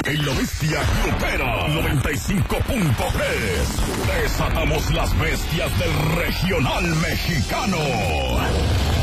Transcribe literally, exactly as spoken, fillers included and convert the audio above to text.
en la bestia grupera noventa y cinco punto tres. Desatamos las bestias del regional mexicano.